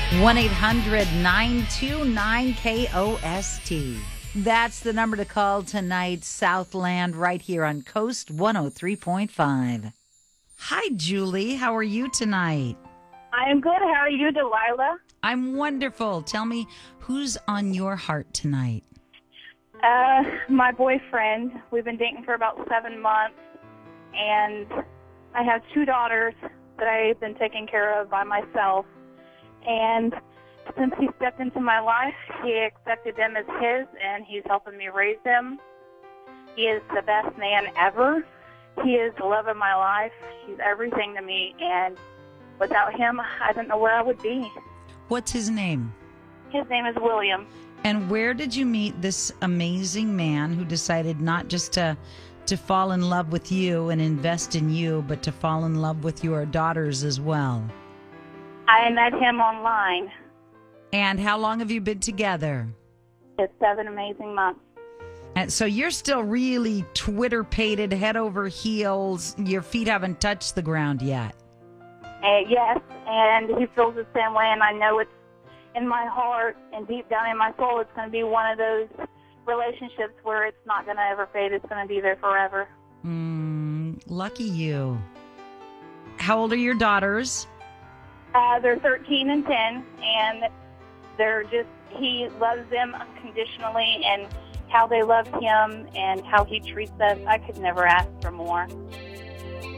1-800-929-KOST. That's the number to call tonight, Southland, right here on Coast 103.5. Hi, Julie. How are you tonight? I am good. How are you, Delilah? I'm wonderful. Tell me, who's on your heart tonight? My boyfriend. We've been dating for about 7 months, and I have 2 daughters that I've been taking care of by myself. And since he stepped into my life, he accepted them as his, and he's helping me raise them. He is the best man ever. He is the love of my life. He's everything to me, and without him, I don't know where I would be. What's his name? His name is William. And where did you meet this amazing man who decided not just to fall in love with you and invest in you, but to fall in love with your daughters as well? I met him online. And how long have you been together? It's 7 amazing months. And so you're still really Twitter-pated, head over heels. Your feet haven't touched the ground yet. Yes, and he feels the same way, and I know it's in my heart and deep down in my soul it's going to be one of those relationships where it's not going to ever fade. It's going to be there forever. Lucky you. How old are your daughters? They're 13 and 10, and he loves them unconditionally, and how they love him and how he treats us, I could never ask for more.